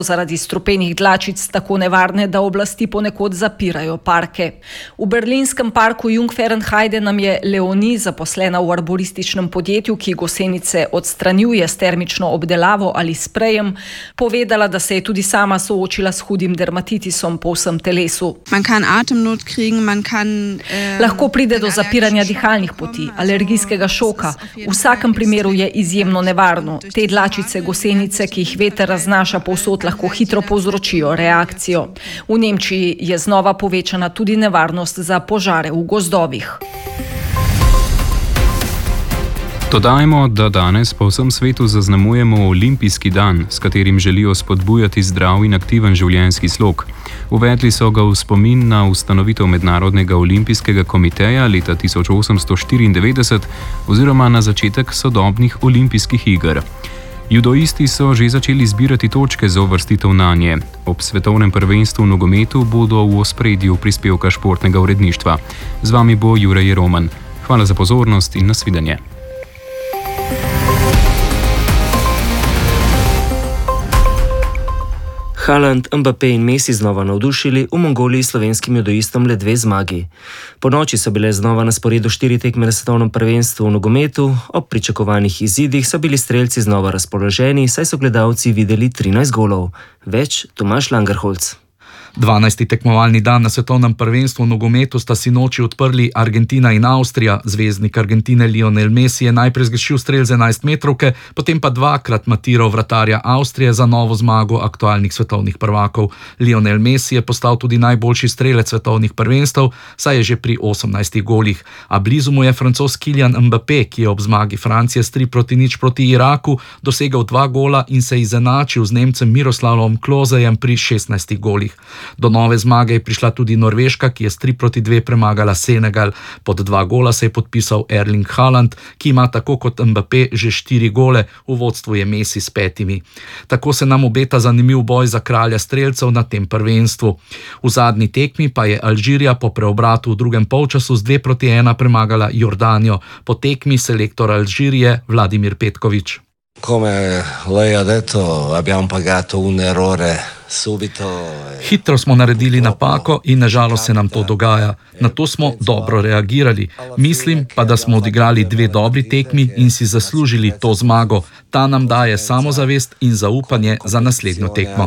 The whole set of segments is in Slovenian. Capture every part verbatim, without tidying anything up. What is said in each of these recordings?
zaradi strupenih dlačic tako nevarne, da oblasti ponekod zapirajo parke. V berlinskem parku Jungfernheide nam je Leonie, zaposlena v arborističnem podjetju, ki gosenice odstranjuje s termično obdelavo ali sprejem, povedala, da se je tudi sama soočila s hudim dermatitisom po vsem telesu. Man kann Atemnot kriegen, man kann, eh, Lahko pride do zapiranja dihalnih poti, alergijskega šoka. V vsakem primeru je izjemno nevarno. Te dlačice gosenice, ki jih veter raznaša povsod, lahko hitro povzročijo reakcijo. V Nemčiji je znova povečana tudi nevarnost za požare v gozdovih. Dodajmo, da danes po vsem svetu zaznamujemo olimpijski dan, s katerim želijo spodbujati zdrav in aktiven življenjski slog. Uvedli so ga v spomin na ustanovitev Mednarodnega olimpijskega komiteja leta tisoč osemsto štiriindevetdeset oziroma na začetek sodobnih olimpijskih iger. Judoisti so že začeli zbirati točke za uvrstitev nanje. Ob svetovnem prvenstvu v nogometu bodo v ospredju prispevka športnega uredništva. Z vami bo Jure Jeroman. Hvala za pozornost in nasvidenje. Haaland, Mbappé in Messi znova navdušili, v Mongoliji slovenskim judoistom le dve zmagi. Po noči so bile znova na sporedu štiri tekme na svetovnem prvenstvu v nogometu, ob pričakovanih izidih so bili strelci znova razpoloženi, saj so gledalci videli trinajst golov. Več Tomaž Langerholz. dvanajsti tekmovalni dan na svetovnem prvenstvu v nogometu sta si noči odprli Argentina in Avstrija. Zvezdnik Argentine Lionel Messi je najprej zgrešil strel z enajstmetrovke, potem pa dvakrat matiral vratarja Avstrije za novo zmago aktualnih svetovnih prvakov. Lionel Messi je postal tudi najboljši strelec svetovnih prvenstev, saj je že pri osemnajstih golih. A blizu mu je Francoz Kylian Mbappé, ki je ob zmagi Francije s tri proti nič proti Iraku dosegal dva gola in se izenačil z Nemcem Miroslavom Klosejem pri šestnajstih golih. Do nove zmage je prišla tudi Norveška, ki je s tri proti dve premagala Senegal. Pod dva gola se je podpisal Erling Haaland, ki ima tako kot Mbappé že štiri gole, v vodstvu je Messi s petimi. Tako se nam obeta zanimiv boj za kralja strelcev na tem prvenstvu. V zadnji tekmi pa je Alžirija po preobratu v drugem polčasu z dve proti ena premagala Jordanijo. Po tekmi selektor Alžirije Vladimir Petković. Come lei ha detto, abbiamo pagato un errore subito. Hitro smo naredili napako in nažalost se nam to dogaja. Na to smo dobro reagirali. Mislim pa, da smo odigrali dve dobri tekmi in si zaslužili to zmago. Ta nam daje samozavest in zaupanje za naslednjo tekmo.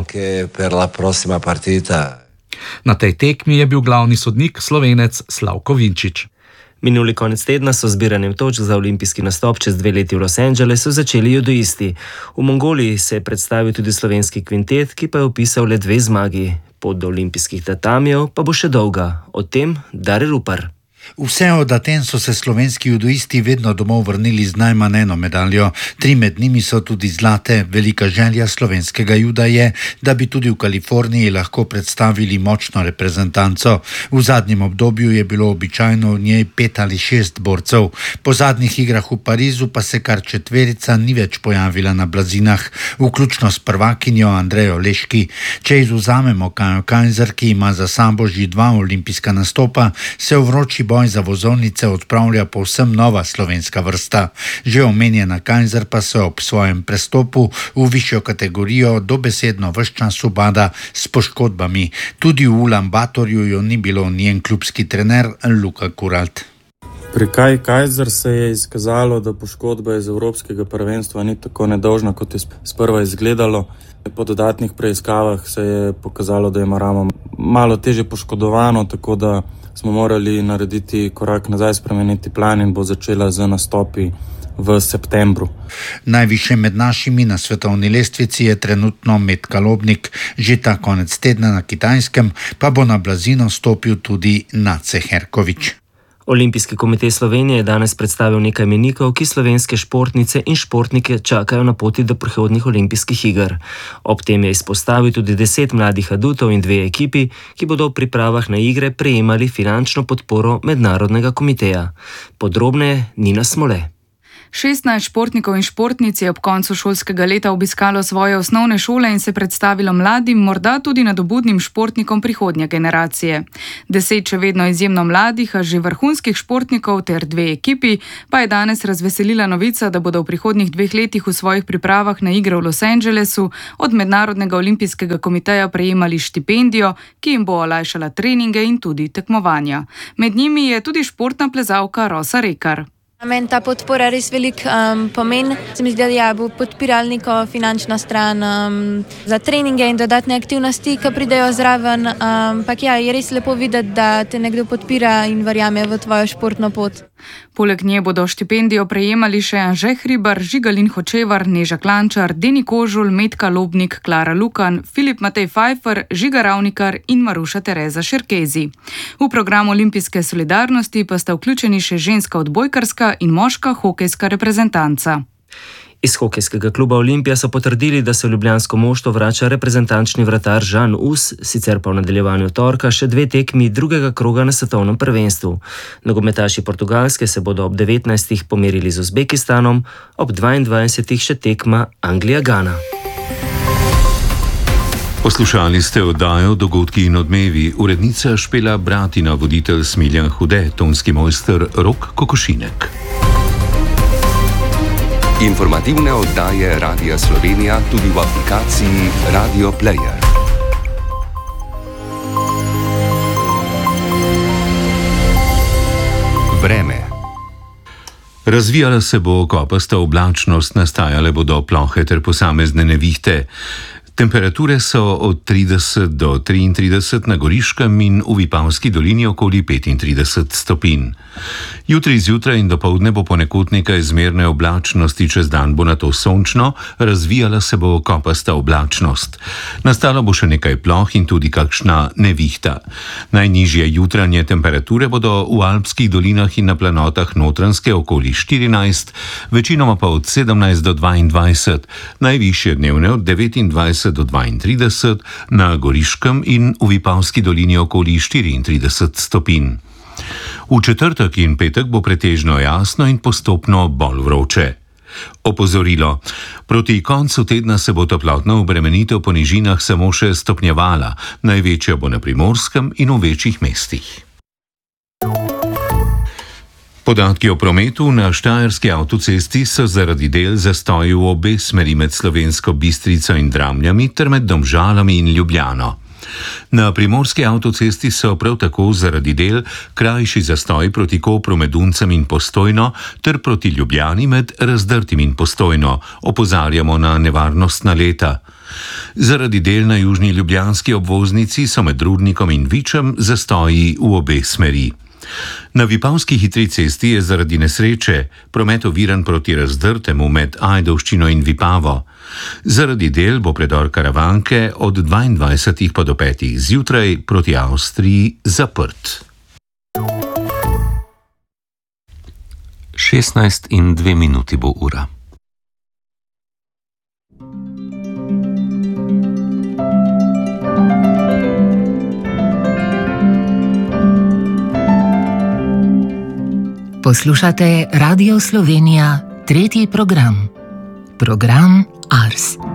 Na tej tekmi je bil glavni sodnik Slovenec Slavko Vinčič. Minuli konec tedna so zbiranjem točk za olimpijski nastop čez dve leti v Los Angelesu začeli judoisti. V Mongoliji se je predstavil tudi slovenski kvintet, ki pa je opisal le dve zmagi. Pot do olimpijskih tatamijev pa bo še dolga. O tem Dare Rupar. Vse od Aten so se slovenski judoisti vedno domov vrnili z najmanj eno medaljo. Tri med njimi so tudi zlate. Velika želja slovenskega juda je, da bi tudi v Kaliforniji lahko predstavili močno reprezentanco. V zadnjem obdobju je bilo običajno v njej pet ali šest borcev. Po zadnjih igrah v Parizu pa se kar četverica ni več pojavila na blazinah, vključno s prvakinjo Andrejo Leški. Če izvzamemo Kajo Kajzer, ki ima za sabo že dva olimpijska nastopa, se v vroči boj za vozovnice odpravlja povsem nova slovenska vrsta. Že omenjena Kajzer pa se ob svojem prestopu v višjo kategorijo dobesedno ves čas ubada s poškodbami. Tudi v Ulan-Batorju jo ni bilo njen klubski trener Luka Kuralt. Pri Kaji Kajzer se je izkazalo, da poškodba iz evropskega prvenstva ni tako nedolžna, kot je sprva izgledalo. Po dodatnih preiskavah se je pokazalo, da ima ramo malo teže poškodovano, tako da smo morali narediti korak nazaj, spremeniti plan in bo začela z nastopi v septembru. Najvišje med našimi na svetovni lestvici je trenutno Metka Lobnik. Že ta konec tedna na Kitajskem pa bo na blazino stopil tudi Nace Herković. Olimpijski komitej Slovenije je danes predstavil nekaj mejnikov, ki slovenske športnice in športnike čakajo na poti do prihodnjih olimpijskih iger. Ob tem je izpostavil tudi deset mladih adutov in dve ekipi, ki bodo v pripravah na igre prejemali finančno podporo Mednarodnega komiteja. Podrobneje Nina Smole. šestnajst športnikov in športnic je ob koncu šolskega leta obiskalo svoje osnovne šole in se predstavilo mladim, morda tudi nadobudnim športnikom prihodnje generacije. Deset še vedno izjemno mladih, a že vrhunskih športnikov ter dve ekipi pa je danes razveselila novica, da bodo v prihodnjih dveh letih v svojih pripravah na igre v Los Angelesu od Mednarodnega olimpijskega komiteja prejemali štipendijo, ki jim bo olajšala treninge in tudi tekmovanja. Med njimi je tudi športna plezalka Rosa Rekar. Meni ta podpora res velik um, pomen. Se mi zdi, da ja, bo podpiral neko finančna stran um, za treninge in dodatne aktivnosti, ki pridejo zraven. Um, pak ja, je res lepo videti, da te nekdo podpira in verjame v tvojo športno pot. Poleg nje bodo štipendijo prejemali še Anže Hribar, Žigalin Hočevar, Neža Klančar, Deni Kožul, Metka Lobnik, Klara Lukan, Filip Matej Pfeiffer, Žiga Ravnikar in Maruša Tereza Šerkezi. V program olimpijske solidarnosti pa sta vključeni še ženska odbojkarska in moška hokejska reprezentanca. Iz hokejskega kluba Olimpija so potrdili, da se v ljubljansko moštvo vrača reprezentančni vratar Žan Us, sicer pa v nadaljevanju torka še dve tekmi drugega kroga na svetovnem prvenstvu. Nogometaši Portugalske se bodo ob devetnajstih pomerili z Uzbekistanom, ob dvaindvajsetih še tekma Anglija-Gana. Poslušali ste oddajo Dogodki in odmevi, urednica Špela Bratina, voditelj Smiljan Hude, tonski mojster Rok Kokošinek. Informativne oddaje Radia Slovenija tudi v aplikaciji Radio Player. Vreme. Razvijala se bo kopasta oblačnost, nastajale bodo plohe ter posamezne nevihte. Temperature so od trideset do triintrideset na Goriškem in v Vipavski dolini okoli petintrideset stopinj. Jutri zjutraj in dopoldne bo ponekod nekaj zmerne oblačnosti, čez dan bo nato sončno, razvijala se bo kopasta oblačnost. Nastalo bo še nekaj ploh in tudi kakšna nevihta. Najnižje jutranje temperature bodo v alpskih dolinah in na planotah Notranjske okoli štirinajst, večinoma pa od sedemnajst do dvaindvajset, najvišje dnevne od devetindvajset do dvaintrideset, na Goriškem in v Vipavski dolini okoli štiriintrideset stopinj. V četrtek in petek bo pretežno jasno in postopno bolj vroče. Opozorilo. Proti koncu tedna se bo toplotna obremenitev po nižinah samo še stopnjevala, največja bo na Primorskem in v večjih mestih. Podatki o prometu na Štajerski avtocesti so zaradi del zastoji v obe smeri med Slovensko Bistrico in Dramljami ter med Domžalami in Ljubljano. Na Primorski avtocesti so prav tako zaradi del krajši zastoj proti Kopru med Uncem in Postojno ter proti Ljubljani med Razdrtim in Postojno. Opozarjamo na nevarnostna leta. Zaradi del na južni ljubljanski obvoznici so med Rudnikom in Vičem zastoji v obe smeri. Na Vipavski hitri cesti je zaradi nesreče promet oviran proti Razdrtemu med Ajdovščino in Vipavo. Zaradi del bo predor Karavanke od dvaindvajsetih pa do petih zjutraj proti Avstriji zaprt. šestnajst in dve minuti bo ura. Poslušate Radio Slovenija, tretji program. Program Ars.